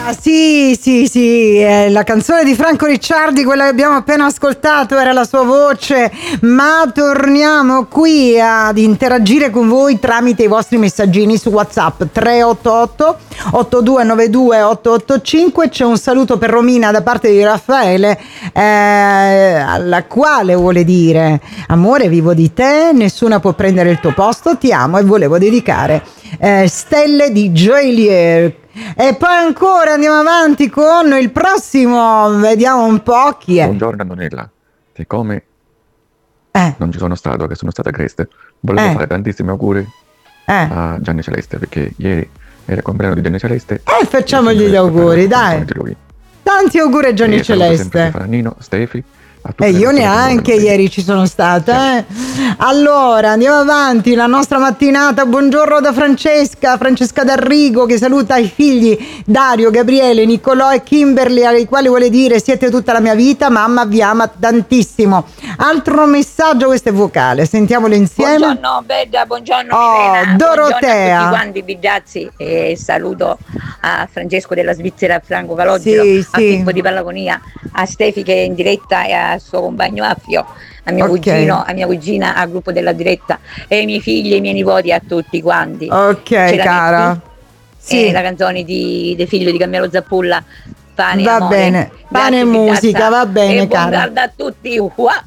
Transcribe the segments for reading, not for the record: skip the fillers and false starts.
Sì, la canzone di Franco Ricciardi, quella che abbiamo appena ascoltato, era la sua voce, ma torniamo qui ad interagire con voi tramite i vostri messaggini su WhatsApp 388 8292 885. C'è un saluto per Romina da parte di Raffaele, alla quale vuole dire: amore, vivo di te, nessuna può prendere il tuo posto, ti amo e volevo dedicare Stelle di Joelier. E poi ancora andiamo avanti con il prossimo, vediamo un po' chi è. Buongiorno Antonella, siccome non ci sono stato, che sono stata a Creste, volevo fare tantissimi auguri a Gianni Celeste, perché ieri era il compleanno di Gianni Celeste. Facciamogli gli auguri, dai. Tanti auguri a Gianni Celeste. Nino, Stefi. Io neanche ieri ci sono stata. Allora andiamo avanti, la nostra mattinata. Buongiorno da Francesca D'Arrigo, che saluta i figli Dario, Gabriele, Nicolò e Kimberly, ai quali vuole dire: siete tutta la mia vita, mamma vi ama tantissimo. Altro messaggio, questo è vocale, sentiamolo insieme. Buongiorno Bedda, buongiorno Milena, Dorotea, buongiorno a tutti quanti Bigiazzi, e saluto a Francesco della Svizzera, a Franco Calogero, a Pippo di Pallagonia, a Stefi che è in diretta e al suo compagno Affio, a mio cugino, a mia cugina, al gruppo della diretta, e ai miei figli e ai miei nipoti, a tutti quanti. Ok, cara. Sì. La canzone del figlio di Camillo Zappulla, Pane e va amore. bene, pane e Grazie, musica, va bene, e cara. buongiorno a tutti.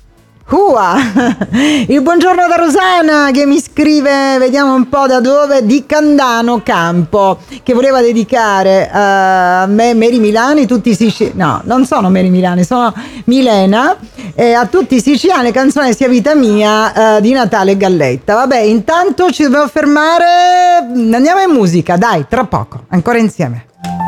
Il buongiorno da Rosana, che mi scrive, vediamo un po' da dove, di Candano Campo, che voleva dedicare a me, Mary Milani, tutti i siciliani, no, non sono Mary Milani, sono Milena, a tutti i siciliani, canzone Sia vita mia, di Natale Galletta. Vabbè, intanto ci dobbiamo fermare, andiamo in musica, dai, tra poco, ancora insieme.